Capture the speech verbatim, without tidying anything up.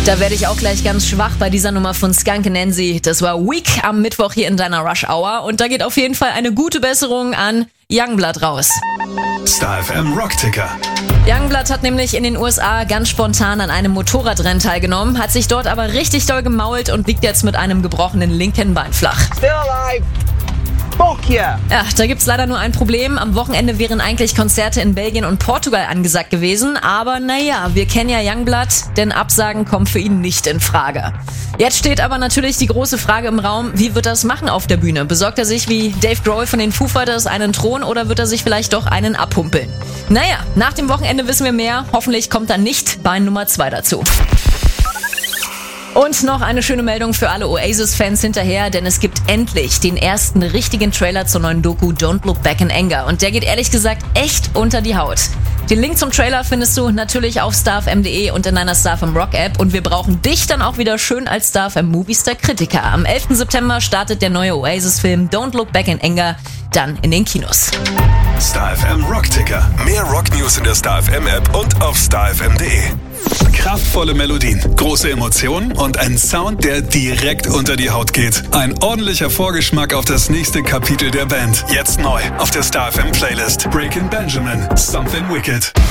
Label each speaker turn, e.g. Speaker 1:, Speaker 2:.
Speaker 1: Da werde ich auch gleich ganz schwach bei dieser Nummer von Skunk Nancy. Das war Weak am Mittwoch hier in deiner Rush Hour. Und da geht auf jeden Fall eine gute Besserung an Youngblood raus.
Speaker 2: Star F M Rockticker.
Speaker 1: Youngblood hat nämlich in den U S A ganz spontan an einem Motorradrennen teilgenommen, hat sich dort aber richtig doll gemault und liegt jetzt mit einem gebrochenen linken Bein flach.
Speaker 3: Still alive. Fuck yeah.
Speaker 1: Ja, da gibt's leider nur ein Problem. Am Wochenende wären eigentlich Konzerte in Belgien und Portugal angesagt gewesen. Aber naja, wir kennen ja Youngblood, denn Absagen kommen für ihn nicht in Frage. Jetzt steht aber natürlich die große Frage im Raum, wie wird er es machen auf der Bühne? Besorgt er sich wie Dave Grohl von den Foo Fighters einen Thron oder wird er sich vielleicht doch einen abhumpeln? Naja, nach dem Wochenende wissen wir mehr. Hoffentlich kommt dann nicht Bein Nummer zwei dazu. Und noch eine schöne Meldung für alle Oasis-Fans hinterher, denn es gibt endlich den ersten richtigen Trailer zur neuen Doku Don't Look Back in Anger. Und der geht ehrlich gesagt echt unter die Haut. Den Link zum Trailer findest du natürlich auf star f m punkt d e und in deiner Star F M Rock App. Und wir brauchen dich dann auch wieder schön als Star F M Moviestar Kritiker. Am elften September startet der neue Oasis-Film Don't Look Back in Anger dann in den Kinos.
Speaker 2: Star F M Rockticker. Mehr Rock-News in der Star F M App und auf star f m punkt d e. Kraftvolle Melodien, große Emotionen und ein Sound, der direkt unter die Haut geht. Ein ordentlicher Vorgeschmack auf das nächste Kapitel der Band. Jetzt neu auf der Star F M Playlist. Breaking Benjamin, Something Wicked.